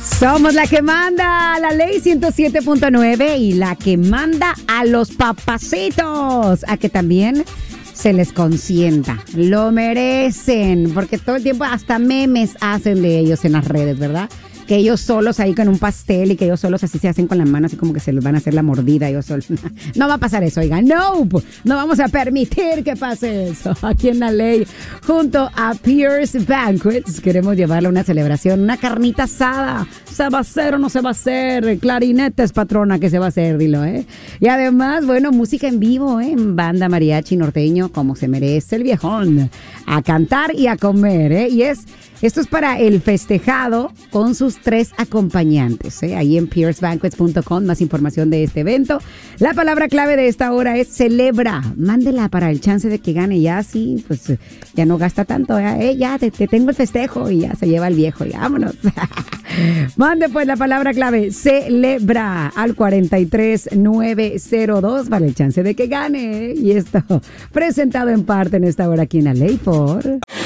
Somos la que manda la ley 107.9 y la que manda a los papacitos a que también se les consienta. Lo merecen, porque todo el tiempo hasta memes hacen de ellos en las redes, ¿verdad? Que ellos solos ahí con un pastel y que ellos solos así se hacen con la mano, así como que se les van a hacer la mordida ellos solos. No va a pasar eso, oigan. No vamos a permitir que pase eso. Aquí en la ley, junto a Pierce Banquets, queremos llevarle una celebración, una carnita asada. ¿Se va a hacer o no se va a hacer? Clarinetes, patrona, que se va a hacer, dilo, ¿eh? Y además, bueno, música en vivo, ¿eh? En banda, mariachi, norteño, como se merece el viejón. A cantar y a comer, ¿eh? Esto es para el festejado con sus 3 acompañantes, ¿eh? Ahí en piercebanquets.com, más información de este evento. La palabra clave de esta hora es celebra. Mándela para el chance de que gane. Ya así, pues ya no gasta tanto, ¿eh? Ya te tengo el festejo y ya se lleva el viejo. Ya, vámonos. Mande pues la palabra clave celebra al 43902 para el chance de que gane, ¿eh? Y esto presentado en parte en esta hora aquí en la ley por...